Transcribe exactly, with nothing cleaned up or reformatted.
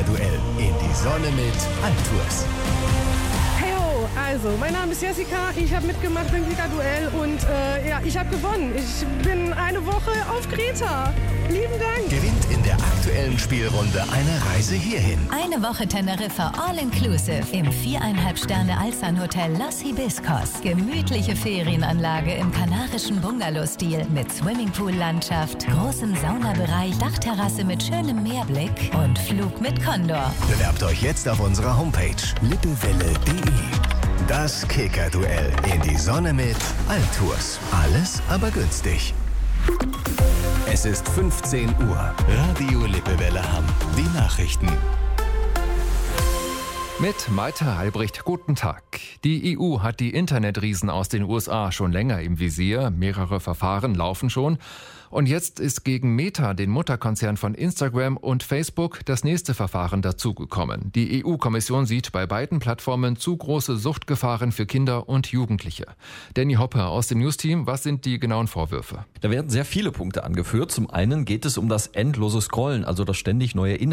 Kicker-Duell in die Sonne mit Altours. Heyo, also, mein Name ist Jessica, ich habe mitgemacht beim Kicker-Duell und äh, ja, ich habe gewonnen. Ich bin eine Woche auf Kreta. Lieben Dank. Gewinnt in der aktuellen Spielrunde eine Reise hierhin. Eine Woche Teneriffa All-Inclusive im viereinhalb Sterne Alsan-Hotel Los Hibiscos. Gemütliche Ferienanlage im kanarischen Bungalow-Stil mit Swimmingpool-Landschaft, großem Saunabereich, Dachterrasse mit schönem Meerblick und Flug mit Condor. Bewerbt euch jetzt auf unserer Homepage lippewelle punkt de. Das Kicker-Duell in die Sonne mit Altours. Alles aber günstig. Es ist fünfzehn Uhr. Radio Lippewelle Hamm. Die Nachrichten. Mit Maite Albrecht, guten Tag. Die E U hat die Internetriesen aus den U S A schon länger im Visier. Mehrere Verfahren laufen schon. Und jetzt ist gegen Meta, den Mutterkonzern von Instagram und Facebook, das nächste Verfahren dazugekommen. Die E U-Kommission sieht bei beiden Plattformen zu große Suchtgefahren für Kinder und Jugendliche. Danny Hoppe aus dem News-Team, was sind die genauen Vorwürfe? Da werden sehr viele Punkte angeführt. Zum einen geht es um das endlose Scrollen, also das ständig neue Inhalte